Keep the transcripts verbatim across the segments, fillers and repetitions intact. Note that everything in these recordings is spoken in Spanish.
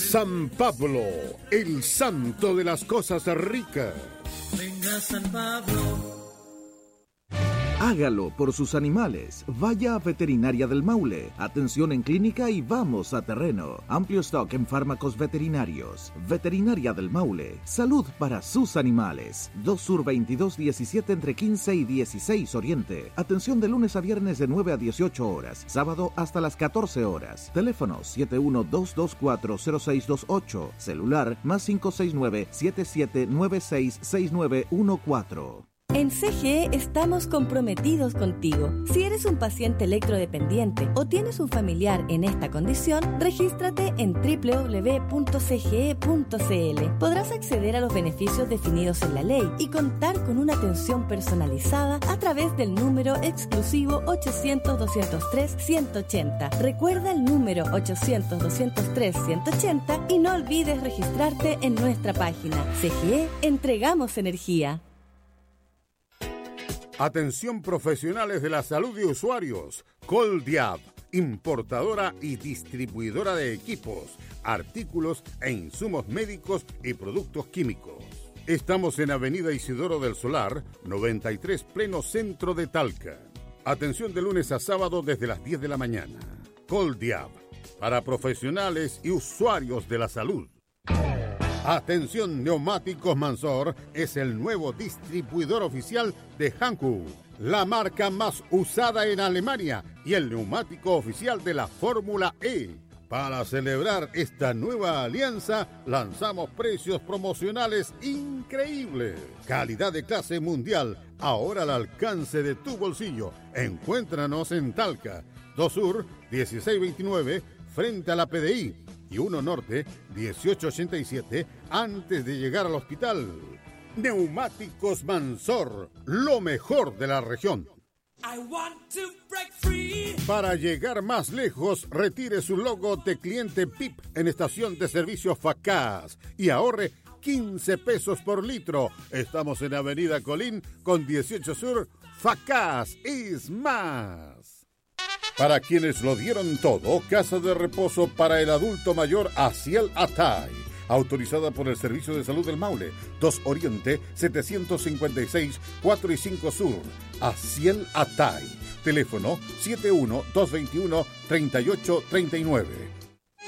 San Pablo, el santo de las cosas ricas. Venga San Pablo. Hágalo por sus animales. Vaya a Veterinaria del Maule. Atención en clínica y vamos a terreno. Amplio stock en fármacos veterinarios. Veterinaria del Maule. Salud para sus animales. dos Sur veintidós diecisiete entre quince y dieciséis Oriente. Atención de lunes a viernes de nueve a dieciocho horas. Sábado hasta las catorce horas. Teléfono siete uno dos dos cuatro cero seis dos ocho. Celular más cinco seis nueve siete siete nueve seis seis nueve uno cuatro. En C G E estamos comprometidos contigo. Si eres un paciente electrodependiente o tienes un familiar en esta condición, regístrate en doble u doble u doble u punto c g e punto c l. Podrás acceder a los beneficios definidos en la ley y contar con una atención personalizada a través del número exclusivo ochocientos doscientos tres ciento ochenta. Recuerda el número ochocientos doscientos tres ciento ochenta y no olvides registrarte en nuestra página. C G E, entregamos energía. Atención profesionales de la salud y usuarios. Coldiab, importadora y distribuidora de equipos, artículos e insumos médicos y productos químicos. Estamos en Avenida Isidoro del Solar, noventa y tres, pleno centro de Talca. Atención de lunes a sábado desde las diez de la mañana. Coldiab, para profesionales y usuarios de la salud. Atención, Neumáticos Mansor es el nuevo distribuidor oficial de Hankook, la marca más usada en Alemania y el neumático oficial de la Fórmula E. Para celebrar esta nueva alianza, lanzamos precios promocionales increíbles. Calidad de clase mundial, ahora al alcance de tu bolsillo. Encuéntranos en Talca, dos Sur, dieciséis veintinueve, frente a la P D I. Y uno Norte, dieciocho ochenta y siete, antes de llegar al hospital. Neumáticos Mansor, lo mejor de la región. I want to break free. Para llegar más lejos, retire su logo de cliente P I P en estación de servicio Facaz y ahorre quince pesos por litro. Estamos en Avenida Colín con dieciocho Sur. Facaz es más. Para quienes lo dieron todo, casa de reposo para el adulto mayor Asiel Atay, autorizada por el Servicio de Salud del Maule, dos Oriente, setecientos cincuenta y seis, cuatro y cinco Sur. Asiel Atay, teléfono siete uno dos dos uno tres ocho tres nueve.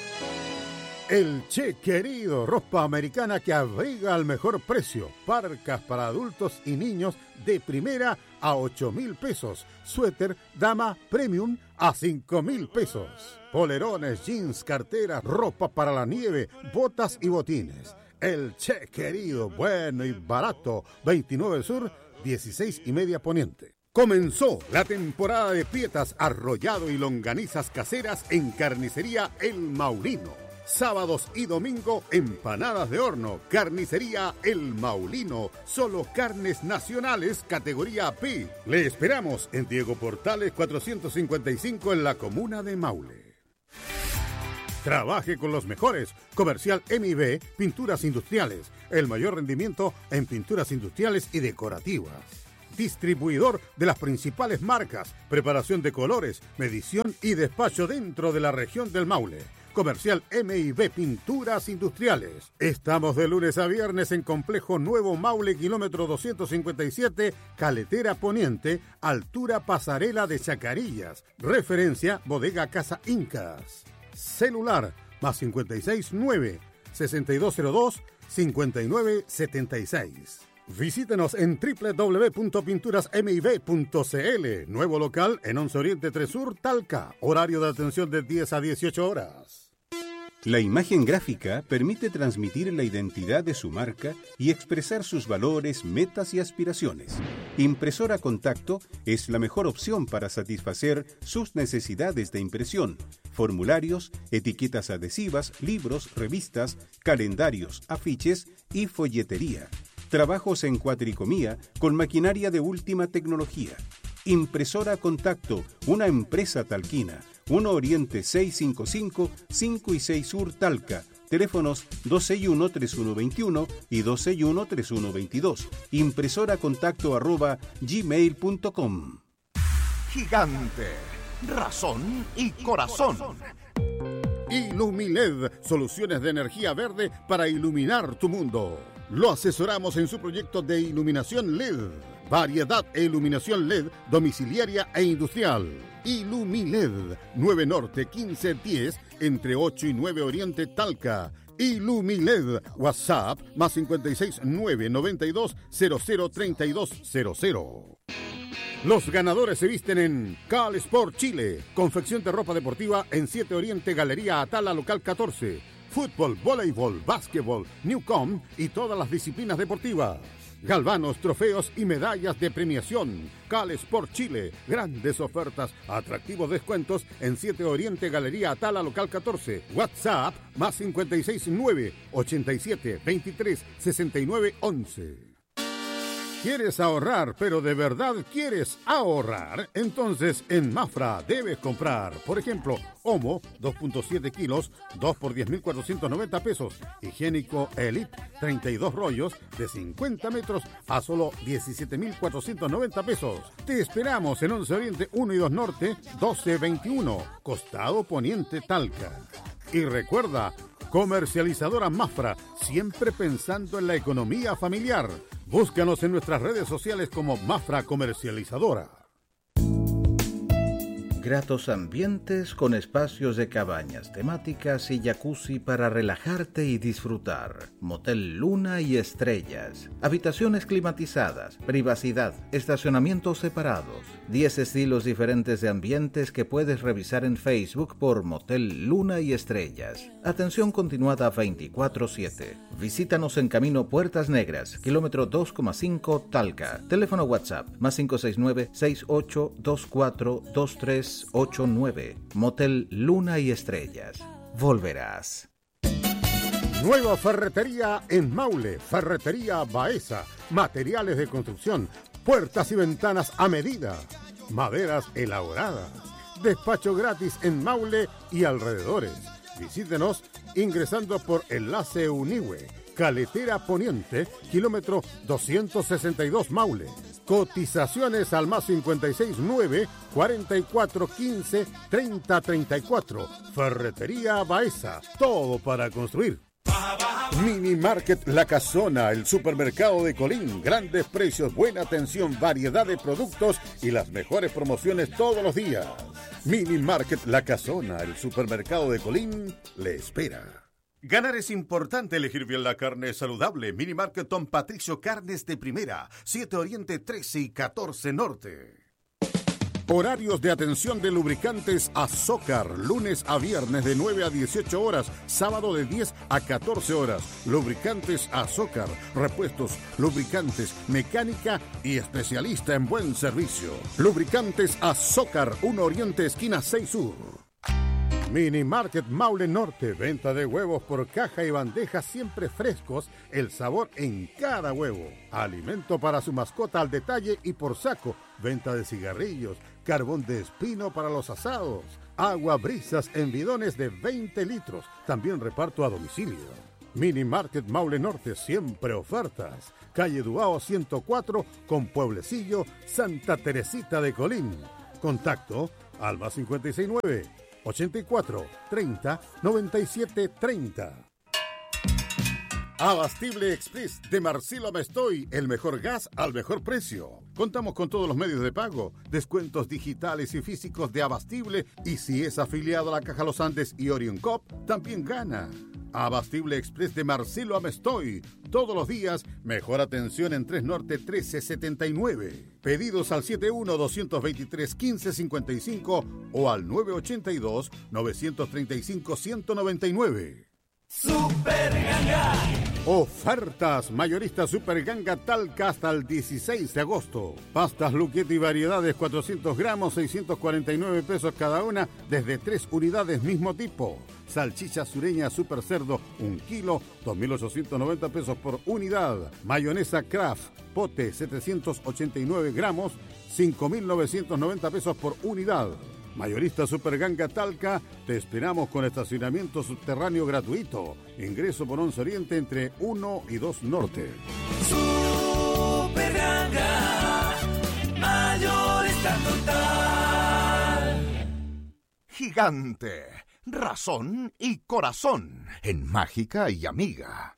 El Che Querido, ropa americana que abriga al mejor precio. Parcas para adultos y niños de primera a ocho mil pesos. Suéter dama premium a cinco mil pesos. Polerones, jeans, carteras, ropa para la nieve, botas y botines. El Che Querido, bueno y barato. veintinueve Sur, dieciséis y media Poniente. Comenzó la temporada de pietas, arrollado y longanizas caseras en Carnicería El Maulino. Sábados y domingo, empanadas de horno. Carnicería El Maulino. Solo carnes nacionales, categoría P. Le esperamos en Diego Portales cuatrocientos cincuenta y cinco en la comuna de Maule. Trabaje con los mejores. Comercial M I B, Pinturas Industriales. El mayor rendimiento en pinturas industriales y decorativas. Distribuidor de las principales marcas. Preparación de colores, medición y despacho dentro de la región del Maule. Comercial M I B Pinturas Industriales. Estamos de lunes a viernes en Complejo Nuevo Maule, kilómetro doscientos cincuenta y siete, Caletera Poniente, altura Pasarela de Chacarillas. Referencia Bodega Casa Incas. Celular más cincuenta y seis nueve, sesenta y dos cero dos, cincuenta y nueve setenta y seis. Visítenos en doble u doble u doble u punto pinturas m i b punto c l. Nuevo local en once Oriente tres Sur, Talca. Horario de atención de diez a dieciocho horas. La imagen gráfica permite transmitir la identidad de su marca y expresar sus valores, metas y aspiraciones. Impresora Contacto es la mejor opción para satisfacer sus necesidades de impresión. Formularios, etiquetas adhesivas, libros, revistas, calendarios, afiches y folletería. Trabajos en cuatricomía con maquinaria de última tecnología. Impresora Contacto, una empresa talquina. uno Oriente seiscientos cincuenta y cinco, cinco y seis Sur Talca. Teléfonos dos seis uno, tres uno dos uno y dos seis uno, tres uno dos dos. Impresora contacto arroba gmail punto com. Gigante, razón y corazón. Ilumiled, soluciones de energía verde para iluminar tu mundo. Lo asesoramos en su proyecto de iluminación L E D. Variedad e iluminación L E D domiciliaria e industrial. Ilumiled, nueve Norte quince diez, entre ocho y nueve Oriente Talca. Ilumiled, WhatsApp, más cincuenta y seis, nueve noventa y dos, cero cero treinta y dos cero cero. Los ganadores se visten en Cal Sport Chile, confección de ropa deportiva en siete Oriente, Galería Atala, local catorce. Fútbol, voleibol, básquetbol, Newcom y todas las disciplinas deportivas. Galvanos, trofeos y medallas de premiación. Cal Sport Chile, grandes ofertas, atractivos descuentos en siete Oriente, Galería Atala, local catorce. WhatsApp, más cincuenta y seis, nueve ochenta y siete, veintitrés, sesenta y nueve, once. ¿Quieres ahorrar, pero de verdad quieres ahorrar? Entonces en Mafra debes comprar, por ejemplo, Omo, dos punto siete kilos, dos por diez mil cuatrocientos noventa pesos. Higiénico Elite, treinta y dos rollos de cincuenta metros a solo diecisiete mil cuatrocientos noventa pesos. Te esperamos en once Oriente uno y dos Norte, doce veintiuno, Costado Poniente Talca. Y recuerda, comercializadora Mafra, siempre pensando en la economía familiar. Búscanos en nuestras redes sociales como Mafra Comercializadora. Gratos ambientes con espacios de cabañas temáticas y jacuzzi para relajarte y disfrutar. Motel Luna y Estrellas. Habitaciones climatizadas, privacidad, estacionamientos separados. diez estilos diferentes de ambientes que puedes revisar en Facebook por Motel Luna y Estrellas. Atención continuada veinticuatro siete. Visítanos en Camino Puertas Negras, kilómetro dos coma cinco Talca. Teléfono WhatsApp, más cinco seis nueve, seis ocho dos cuatro, dos tres ocho nueve. Motel Luna y Estrellas. Volverás. Nueva ferretería en Maule, Ferretería Baeza. Materiales de construcción, puertas y ventanas a medida, maderas elaboradas. Despacho gratis en Maule y alrededores. Visítenos ingresando por Enlace Unihue, Caletera Poniente, kilómetro doscientos sesenta y dos Maule. Cotizaciones al más cincuenta y seis nueve, cuarenta y cuatro quince, treinta treinta y cuatro. Ferretería Baeza, todo para construir. Mini Market La Casona, el supermercado de Colín. Grandes precios, buena atención, variedad de productos y las mejores promociones todos los días. Mini Market La Casona, el supermercado de Colín, le espera. Ganar es importante, elegir bien la carne saludable. Mini Market Don Patricio, carnes de primera, siete Oriente, trece y catorce Norte. Horarios de atención de lubricantes Azócar, lunes a viernes de nueve a dieciocho horas, sábado de diez a catorce horas. Lubricantes Azócar, repuestos, lubricantes, mecánica y especialista en buen servicio. Lubricantes Azócar, uno Oriente, esquina seis Sur. Mini Market Maule Norte, venta de huevos por caja y bandejas siempre frescos, el sabor en cada huevo. Alimento para su mascota al detalle y por saco, venta de cigarrillos, carbón de espino para los asados, agua brisas en bidones de veinte litros, también reparto a domicilio. Mini Market Maule Norte, siempre ofertas. Calle Duao ciento cuatro con Pueblecillo, Santa Teresita de Colín. Contacto al más cincuenta y seis nueve, ochenta y cuatro, treinta, noventa y siete, treinta. Abastible Express de Marcelo Mestoy, el mejor gas al mejor precio. Contamos con todos los medios de pago, descuentos digitales y físicos de Abastible, y si es afiliado a la Caja Los Andes y Orion Cop, también gana. Abastible Express de Marcelo Amestoy, todos los días, mejor atención en tres Norte trece setenta y nueve. Pedidos al setenta y uno, doscientos veintitrés, quince cincuenta y cinco o al nueve ochenta y dos, novecientos treinta y cinco, ciento noventa y nueve. Super Ganga. Ofertas mayorista Super Ganga Talca hasta el dieciséis de agosto. Pastas Luchetti y variedades cuatrocientos gramos, seiscientos cuarenta y nueve pesos cada una, desde tres unidades mismo tipo. Salchicha sureña Super Cerdo, un kilo, dos mil ochocientos noventa pesos por unidad. Mayonesa Kraft, pote setecientos ochenta y nueve gramos, cinco mil novecientos noventa pesos por unidad. Mayorista Super Ganga Talca, te esperamos con estacionamiento subterráneo gratuito. Ingreso por once Oriente entre uno y dos Norte. Super Ganga, mayorista total. Gigante, razón y corazón en Mágica y Amiga.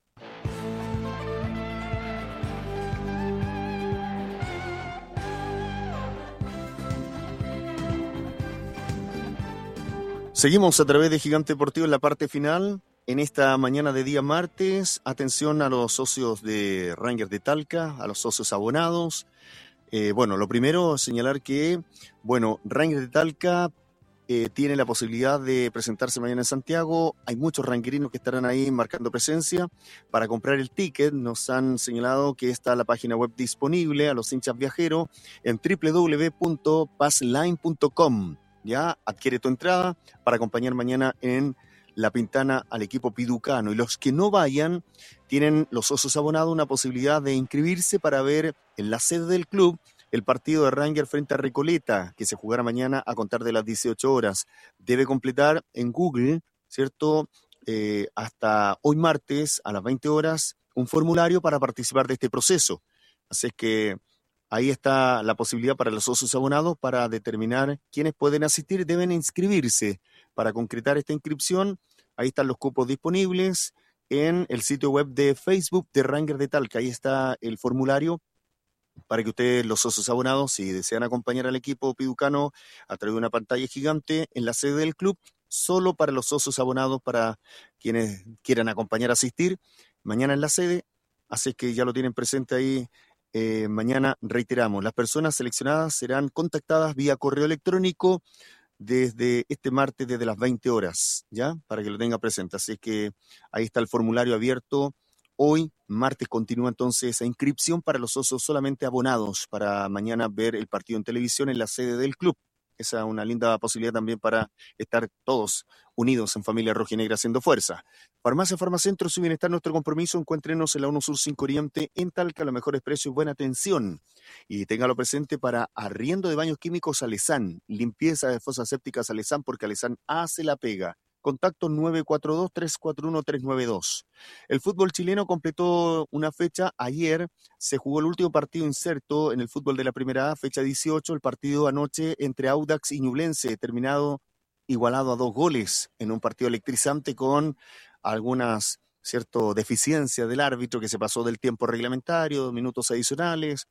Seguimos a través de Gigante Deportivo en la parte final. En esta mañana de día martes, atención a los socios de Rangers de Talca, a los socios abonados. Eh, bueno, lo primero, señalar que, bueno, Rangers de Talca eh, tiene la posibilidad de presentarse mañana en Santiago. Hay muchos rangerinos que estarán ahí marcando presencia. Para comprar el ticket nos han señalado que está la página web disponible a los hinchas viajeros en doble u doble u doble u punto passline punto com. Ya adquiere tu entrada para acompañar mañana en La Pintana al equipo piducano. Y los que no vayan, tienen los socios abonados una posibilidad de inscribirse para ver en la sede del club el partido de Rangers frente a Recoleta, que se jugará mañana a contar de las dieciocho horas. Debe completar en Google, ¿cierto?, eh, hasta hoy martes a las veinte horas, un formulario para participar de este proceso. Así es que ahí está la posibilidad para los socios abonados para determinar quiénes pueden asistir. Deben inscribirse. Para concretar esta inscripción, ahí están los cupos disponibles en el sitio web de Facebook de Rangers de Talca. Ahí está el formulario para que ustedes, los socios abonados, si desean acompañar al equipo piducano a través de una pantalla gigante en la sede del club, solo para los socios abonados, para quienes quieran acompañar a asistir, mañana en la sede. Así que ya lo tienen presente ahí. Eh, mañana, reiteramos, las personas seleccionadas serán contactadas vía correo electrónico desde este martes, desde las veinte horas, ¿ya? Para que lo tenga presente. Así que ahí está el formulario abierto. Hoy, martes, continúa entonces esa inscripción para los socios solamente abonados para mañana ver el partido en televisión en la sede del club. Esa es una linda posibilidad también para estar todos unidos en familia rojinegra haciendo fuerza. Farmacia Farmacentro, su bienestar, nuestro compromiso. Encuéntrenos en la uno Sur cinco Oriente, en Talca, los mejores precios y buena atención. Y téngalo presente para arriendo de baños químicos Alesán, limpieza de fosas sépticas Alesán, porque Alesán hace la pega. Contacto nueve cuatro dos, tres cuatro uno, tres nueve dos. El fútbol chileno completó una fecha. Ayer se jugó el último partido inserto en el fútbol de la Primera A, fecha dieciocho, el partido anoche entre Audax y Ñublense, terminado igualado a dos goles en un partido electrizante con algunas, cierto, deficiencias del árbitro que se pasó del tiempo reglamentario, minutos adicionales,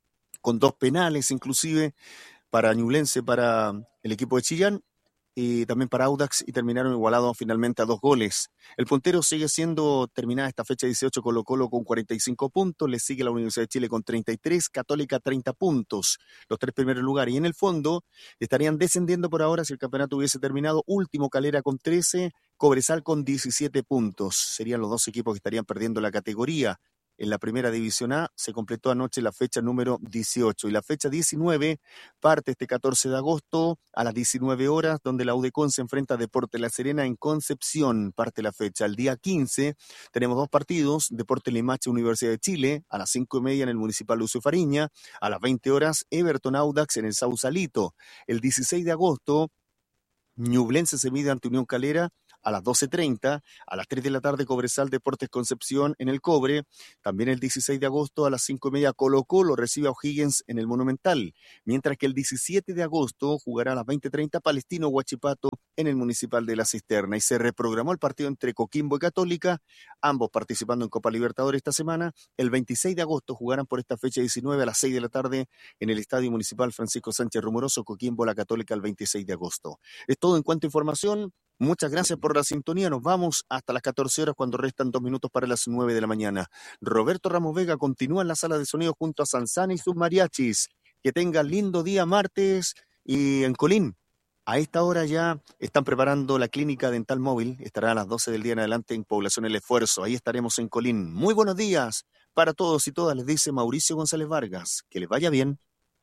con dos penales inclusive para Ñublense, para el equipo de Chillán, y también para Audax, y terminaron igualados finalmente a dos goles. El puntero sigue siendo, terminada esta fecha dieciocho, Colo Colo con cuarenta y cinco puntos, le sigue la Universidad de Chile con treinta y tres, Católica treinta puntos, los tres primeros lugares, y en el fondo estarían descendiendo por ahora si el campeonato hubiese terminado. Último Calera con trece, Cobresal con diecisiete puntos, serían los dos equipos que estarían perdiendo la categoría. En la Primera División A se completó anoche la fecha número dieciocho, y la fecha diecinueve parte este catorce de agosto a las diecinueve horas, donde la UDECON se enfrenta a Deportes La Serena en Concepción. Parte la fecha. El día quince tenemos dos partidos: Deportes Limache, Universidad de Chile, a las cinco y media en el Municipal Lucio Fariña, a las veinte horas Everton Audax en el Sausalito. El dieciséis de agosto Ñublense se mide ante Unión Calera a las doce treinta, a las tres de la tarde Cobresal Deportes Concepción en el Cobre. También el dieciséis de agosto a las cinco y media Colo Colo recibe a O'Higgins en el Monumental, mientras que el diecisiete de agosto jugará a las veinte treinta Palestino Huachipato en el Municipal de La Cisterna, y se reprogramó el partido entre Coquimbo y Católica, ambos participando en Copa Libertadores esta semana. El veintiséis de agosto jugarán por esta fecha diecinueve a las seis de la tarde en el Estadio Municipal Francisco Sánchez Rumoroso, Coquimbo, la Católica el veintiséis de agosto. Es todo en cuanto a información. Muchas gracias por la sintonía. Nos vamos hasta las catorce horas, cuando restan dos minutos para las nueve de la mañana. Roberto Ramos Vega continúa en la sala de sonido junto a Sansana y sus mariachis. Que tenga lindo día martes. Y en Colín, a esta hora ya están preparando la clínica dental móvil. Estará a las doce del día en adelante en Población El Esfuerzo. Ahí estaremos en Colín. Muy buenos días para todos y todas, les dice Mauricio González Vargas. Que les vaya bien.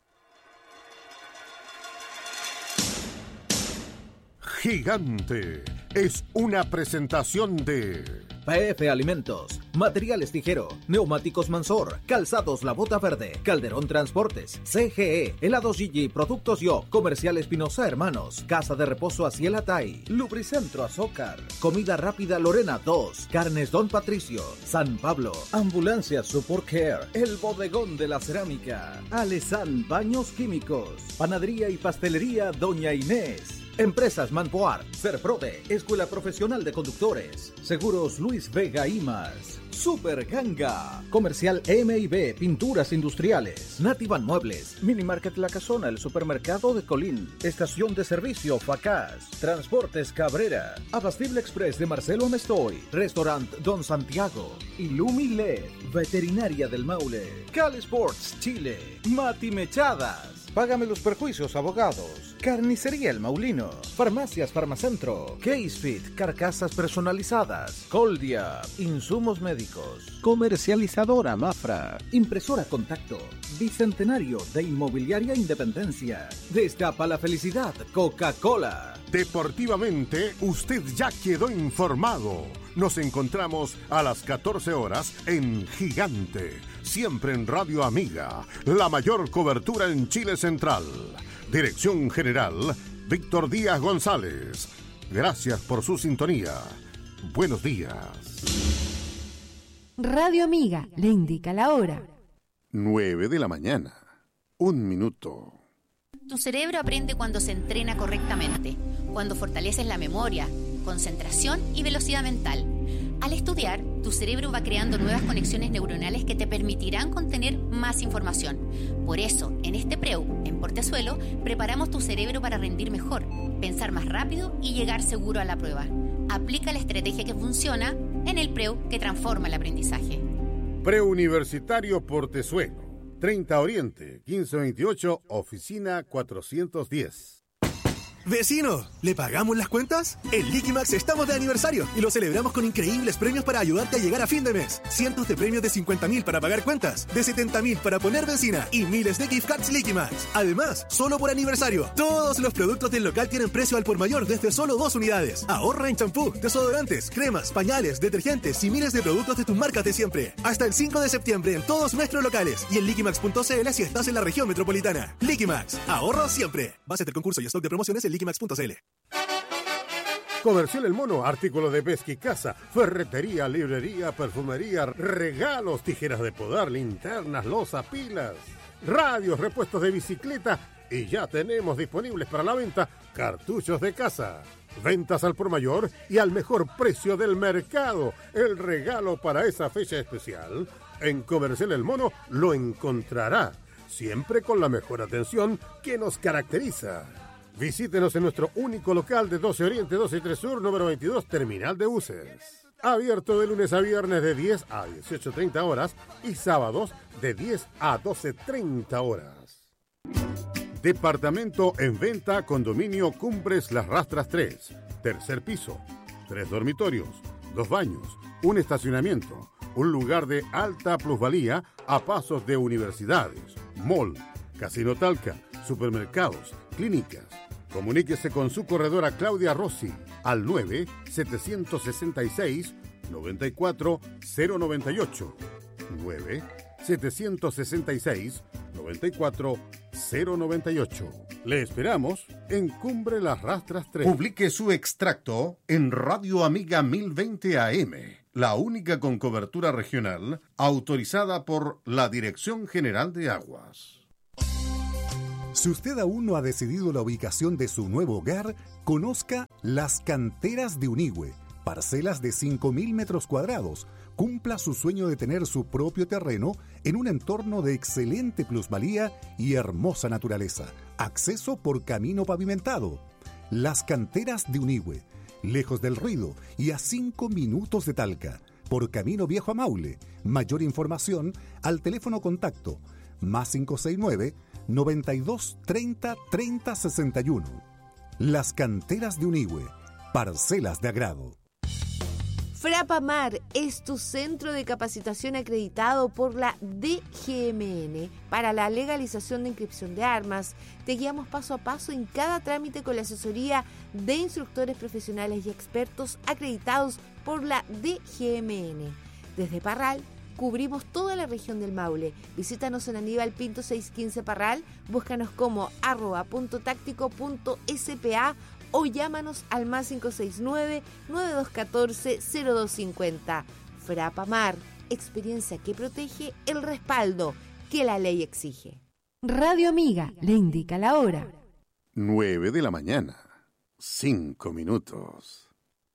Gigante es una presentación de P F Alimentos, Materiales Tijero, Neumáticos Mansor, Calzados La Bota Verde, Calderón Transportes, C G E, Helados Gigi, Productos Yo, Comercial Espinosa Hermanos, Casa de Reposo Aciel Atay, Lubricentro Azócar, Comida Rápida Lorena dos, Carnes Don Patricio, San Pablo, Ambulancia Support Care, El Bodegón de la Cerámica, Alesan Baños Químicos, Panadería y Pastelería Doña Inés, Empresas Manpoar, Serprode, Escuela Profesional de Conductores, Seguros Luis Vega y más. Super Ganga, Comercial M y B, Pinturas Industriales, Nativan Muebles, Mini Market La Casona, el Supermercado de Colín, Estación de Servicio Facás, Transportes Cabrera, Abastible Express de Marcelo Amestoy, Restaurant Don Santiago, Illumi L E D, Veterinaria del Maule, Cali Sports Chile, Mati Mechadas, Págame los Perjuicios Abogados, Carnicería El Maulino, Farmacias Farmacentro, Casefit, Carcasas Personalizadas, Coldia, Insumos Médicos, Comercializadora Mafra, Impresora Contacto, Bicentenario de Inmobiliaria Independencia, Destapa la Felicidad, Coca-Cola. Deportivamente, usted ya quedó informado. Nos encontramos a las catorce horas en Gigante, siempre en Radio Amiga, la mayor cobertura en Chile Central. Dirección General, Víctor Díaz González. Gracias por su sintonía. Buenos días. Radio Amiga le indica la hora. nueve de la mañana. Un minuto. Tu cerebro aprende cuando se entrena correctamente, cuando fortaleces la memoria, concentración y velocidad mental. Al estudiar, tu cerebro va creando nuevas conexiones neuronales que te permitirán contener más información. Por eso, en este Preu, en Portezuelo, preparamos tu cerebro para rendir mejor, pensar más rápido y llegar seguro a la prueba. Aplica la estrategia que funciona en el Preu que transforma el aprendizaje. Preuniversitario Portezuelo, treinta Oriente, quince veintiocho, oficina cuatrocientos diez. ¡Vecino! ¿Le pagamos las cuentas? En Liquimax estamos de aniversario y lo celebramos con increíbles premios para ayudarte a llegar a fin de mes. Cientos de premios de cincuenta mil para pagar cuentas, de setenta mil para poner benzina y miles de gift cards Liquimax. Además, solo por aniversario, todos los productos del local tienen precio al por mayor desde solo dos unidades. Ahorra en champú, desodorantes, cremas, pañales, detergentes y miles de productos de tus marcas de siempre. Hasta el cinco de septiembre en todos nuestros locales y en liquimax punto c l si estás en la región metropolitana. Liquimax, ahorro siempre. Base del concurso y stock de promociones en liquimax punto c l. Comercial El Mono, artículos de pesca y caza, ferretería, librería, perfumería, regalos, tijeras de podar, linternas, loza, pilas, radios, repuestos de bicicleta y ya tenemos disponibles para la venta cartuchos de caza. Ventas al por mayor y al mejor precio del mercado. El regalo para esa fecha especial. En Comercial El Mono lo encontrará, siempre con la mejor atención que nos caracteriza. Visítenos en nuestro único local de doce Oriente, doce y tres Sur, número veintidós, Terminal de Buses. Abierto de lunes a viernes de diez a dieciocho treinta horas y sábados de diez a doce treinta horas. Departamento en venta, condominio Cumbres Las Rastras tres. Tercer piso, tres dormitorios, dos baños, un estacionamiento, un lugar de alta plusvalía a pasos de universidades, mall, Casino Talca, supermercados, clínicas. Comuníquese con su corredora Claudia Rossi al nueve siete seis seis, nueve cuatro cero nueve ocho. nueve siete seis seis, nueve cuatro cero nueve ocho. Le esperamos en Cumbre Las Rastras tres. Publique su extracto en Radio Amiga mil veinte A M, la única con cobertura regional autorizada por la Dirección General de Aguas. Si usted aún no ha decidido la ubicación de su nuevo hogar, conozca Las Canteras de Unigüe, parcelas de cinco mil metros cuadrados. Cumpla su sueño de tener su propio terreno en un entorno de excelente plusvalía y hermosa naturaleza. Acceso por camino pavimentado. Las Canteras de Unigüe, lejos del ruido y a cinco minutos de Talca, por camino viejo a Maule. Mayor información al teléfono contacto más cinco seis nueve, noventa y dos, treinta, treinta, sesenta y uno. Las Canteras de Unigüe, parcelas de agrado. Frapamar es tu centro de capacitación acreditado por la D G M N para la legalización de inscripción de armas. Te guiamos paso a paso en cada trámite con la asesoría de instructores profesionales y expertos acreditados por la D G M N. Desde Parral, cubrimos toda la región del Maule. Visítanos en Aníbal Pinto seiscientos quince Parral, búscanos como arroba punto táctico punto spa o llámanos al más cinco seis nueve, nueve dos uno cuatro, cero dos cinco cero. Frapamar, experiencia que protege, el respaldo que la ley exige. Radio Amiga le indica la hora. nueve de la mañana. cinco minutos.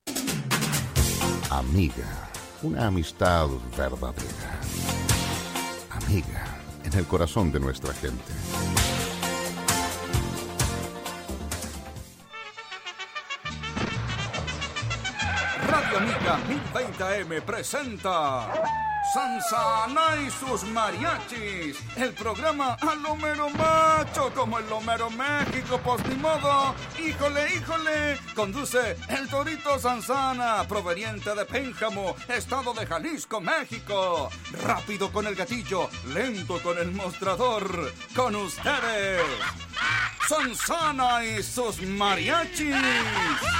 Amiga, una amistad verdadera. Amiga, en el corazón de nuestra gente. Radio Amiga mil veinte A M presenta Sansana y sus mariachis, el programa a lo mero macho, como el Homero México, pues ni modo. Híjole, híjole, conduce el Torito Sansana, proveniente de Pénjamo, estado de Jalisco, México. Rápido con el gatillo, lento con el mostrador, con ustedes, Sansana y sus mariachis.